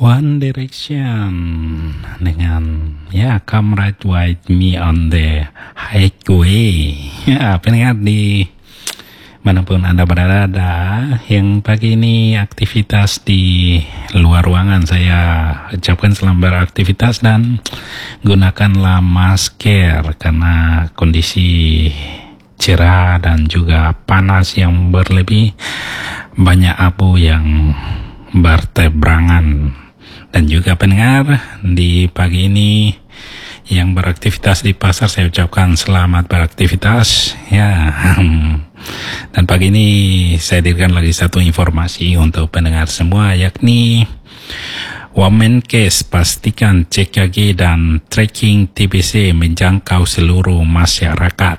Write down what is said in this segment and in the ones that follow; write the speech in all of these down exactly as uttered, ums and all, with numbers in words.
One Direction dengan ya Come Right With Me on the Highway. Ya, pendengar di manapun Anda berada, yang pagi ini aktivitas di luar ruangan, saya ucapkan selamat beraktivitas dan gunakanlah masker karena kondisi cerah dan juga panas yang berlebih, banyak abu yang bertebaran. Dan juga pendengar di pagi ini yang beraktivitas di pasar, saya ucapkan selamat beraktivitas ya. Dan pagi ini saya hadirkan lagi satu informasi untuk pendengar semua, yakni Wamenkes pastikan C K G dan tracking T B C menjangkau seluruh masyarakat.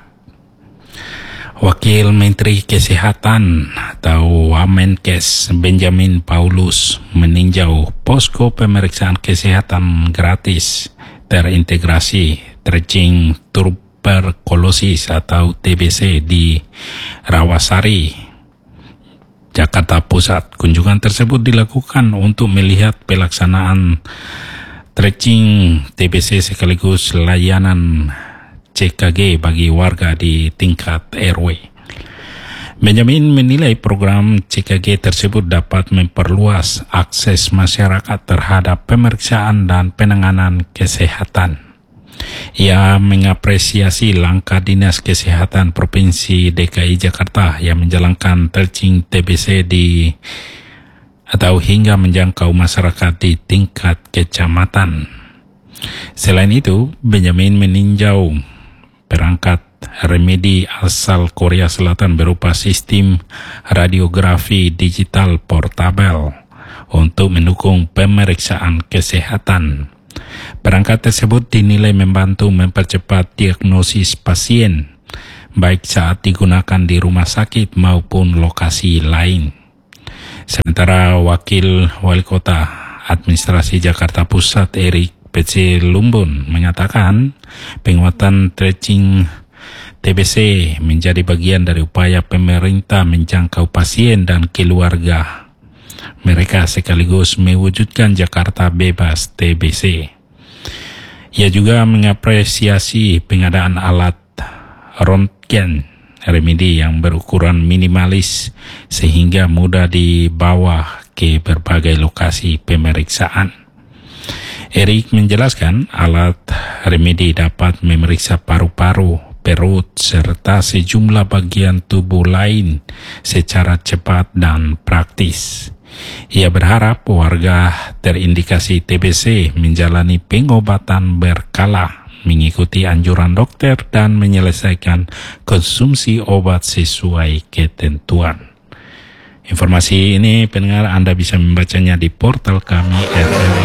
Wakil Menteri Kesehatan atau Wamenkes Benjamin Paulus meninjau posko pemeriksaan kesehatan gratis terintegrasi tracing tuberkulosis atau T B C di Rawasari, Jakarta Pusat. Kunjungan tersebut dilakukan untuk melihat pelaksanaan tracing T B C sekaligus layanan C K G bagi warga di tingkat R W. Benjamin menilai program C K G tersebut dapat memperluas akses masyarakat terhadap pemeriksaan dan penanganan kesehatan. Ia mengapresiasi langkah Dinas Kesehatan Provinsi D K I Jakarta yang menjalankan tracing T B C di atau hingga menjangkau masyarakat di tingkat kecamatan. Selain itu, Benjamin meninjau perangkat remedi asal Korea Selatan berupa sistem radiografi digital portabel untuk mendukung pemeriksaan kesehatan. Perangkat tersebut dinilai membantu mempercepat diagnosis pasien, baik saat digunakan di rumah sakit maupun lokasi lain. Sementara Wakil Wali Kota Administrasi Jakarta Pusat Erik P C Lumbun mengatakan penguatan tracing T B C menjadi bagian dari upaya pemerintah menjangkau pasien dan keluarga mereka sekaligus mewujudkan Jakarta bebas T B C. Ia juga mengapresiasi pengadaan alat röntgen remedi yang berukuran minimalis sehingga mudah dibawa ke berbagai lokasi pemeriksaan. Erik menjelaskan alat remedi dapat memeriksa paru-paru, perut, serta sejumlah bagian tubuh lain secara cepat dan praktis. Ia berharap warga terindikasi T B C menjalani pengobatan berkala, mengikuti anjuran dokter dan menyelesaikan konsumsi obat sesuai ketentuan. Informasi ini pendengar Anda bisa membacanya di portal kami R R